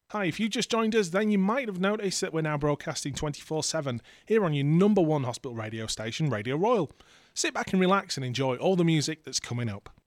Hi, if you just joined us, then you might have noticed that we're now broadcasting 24/7 here on your number one hospital radio station, Radio Royal. Sit back and relax and enjoy all the music that's coming up.